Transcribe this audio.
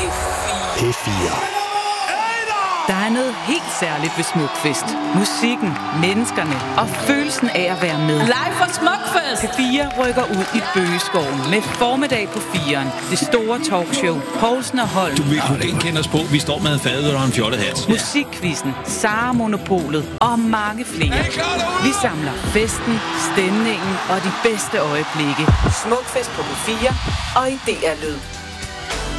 P4. Der er noget helt særligt ved Smukfest. Musikken, menneskerne og følelsen af at være med. Live fra Smukfest! P4 rykker ud i Bøgeskoven med formiddag på 4'eren. Det store talkshow. Poulsen og Holm. Du vil kunne genkende os på. Vi står med en fadøl og en fjollet hat. Musikquizzen, Sara Monopolet og mange flere. Vi samler festen, stemningen og de bedste øjeblikke. Smukfest på P4 og i DR Lyd.